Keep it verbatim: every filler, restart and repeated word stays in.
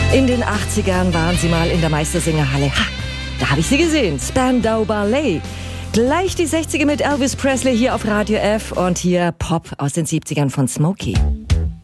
In den achtzigern waren sie mal in der Meistersingerhalle. Ha, da habe ich sie gesehen. Spandau Ballet. Gleich die sechziger mit Elvis Presley hier auf Radio F und hier Pop aus den siebzigern von Smokey.